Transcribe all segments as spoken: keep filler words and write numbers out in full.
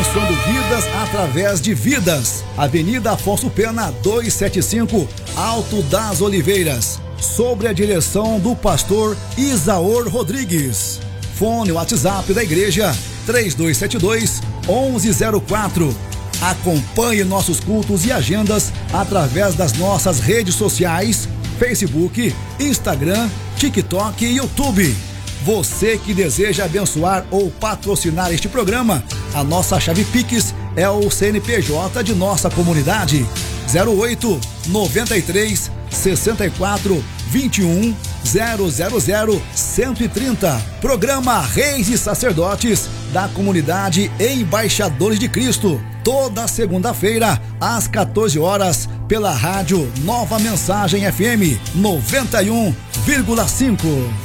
abençoando vidas através de vidas. Avenida Afonso Pena, duzentos e setenta e cinco, Alto das Oliveiras. Sobre a direção do pastor Isaor Rodrigues. Fone WhatsApp da igreja três dois sete dois, onze zero quatro. Acompanhe nossos cultos e agendas através das nossas redes sociais, Facebook, Instagram, TikTok e YouTube. Você que deseja abençoar ou patrocinar este programa, a nossa chave Pix é o C N P J de nossa comunidade. zero oito, noventa e três, sessenta e quatro, vinte e um, zero zero zero, cento e trinta. Programa Reis e Sacerdotes da Comunidade Embaixadores de Cristo. Toda segunda-feira, às quatorze horas, pela rádio Nova Mensagem F M noventa e um vírgula cinco.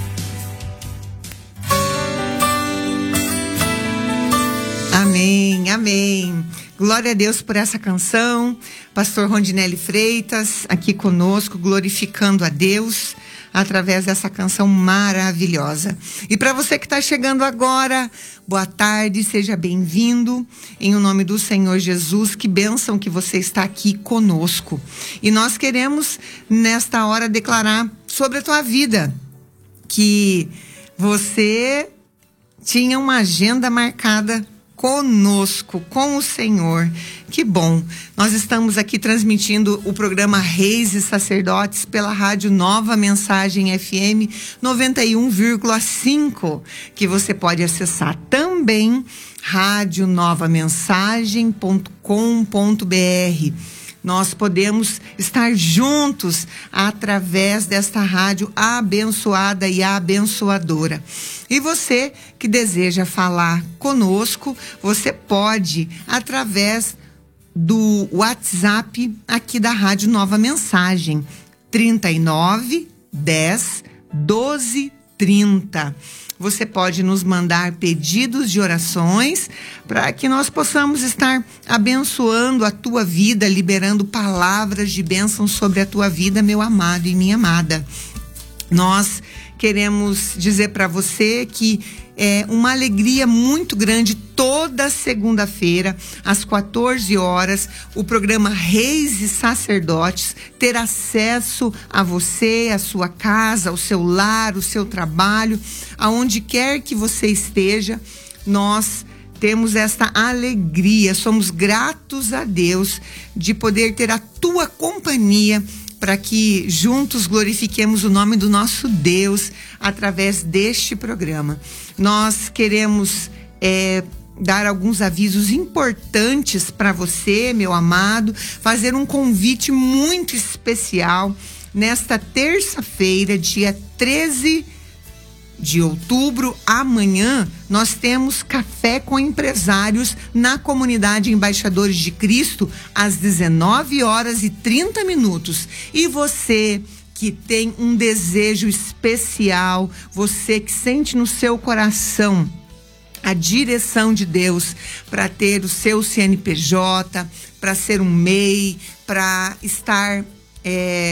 Amém, amém. Glória a Deus por essa canção. Pastor Rondinelli Freitas aqui conosco, glorificando a Deus através dessa canção maravilhosa. E para você que está chegando agora, boa tarde, seja bem-vindo. Em o nome do Senhor Jesus, que bênção que você está aqui conosco. E nós queremos, nesta hora, declarar sobre a tua vida, que você tinha uma agenda marcada conosco, com o Senhor. Que bom. Nós estamos aqui transmitindo o programa Reis e Sacerdotes pela rádio Nova Mensagem F M noventa e um vírgula cinco, que você pode acessar também rádio nova mensagem ponto com ponto b r. Nós podemos estar juntos através desta rádio abençoada e abençoadora. E você que deseja falar conosco, você pode através do WhatsApp aqui da Rádio Nova Mensagem, trinta e nove, dez, doze, trinta. Você pode nos mandar pedidos de orações para que nós possamos estar abençoando a tua vida, liberando palavras de bênção sobre a tua vida, meu amado e minha amada. Nós queremos dizer para você que é uma alegria muito grande toda segunda-feira, às quatorze horas, o programa Reis e Sacerdotes ter acesso a você, a sua casa, ao seu lar, o seu trabalho, aonde quer que você esteja. Nós temos esta alegria, somos gratos a Deus de poder ter a tua companhia, para que juntos glorifiquemos o nome do nosso Deus através deste programa. Nós queremos é, dar alguns avisos importantes para você, meu amado, fazer um convite muito especial. Nesta terça-feira, dia treze de outubro, amanhã, nós temos Café com Empresários na Comunidade Embaixadores de Cristo, às dezenove horas e trinta minutos. E você que tem um desejo especial, você que sente no seu coração a direção de Deus para ter o seu C N P J, para ser um M E I, para estar... É,